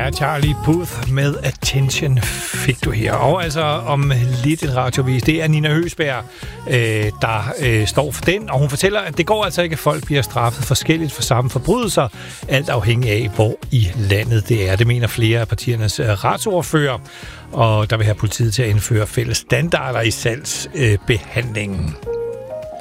Ja, Charlie Puth med Attention fik du her. Og altså om lidt en radiovis, det er Nina Høsberg, der står for den. Og hun fortæller, at det går altså ikke, at folk bliver straffet forskelligt for samme forbrydelser, alt afhængig af, hvor i landet det er. Det mener flere af partiernes retsordfører, og der vil have politiet til at indføre fælles standarder i salgsbehandlingen.